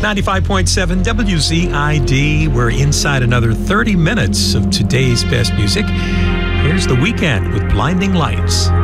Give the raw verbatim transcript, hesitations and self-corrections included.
ninety-five point seven W Z I D. We're inside another thirty minutes of today's best music. Here's The Weeknd with Blinding Lights.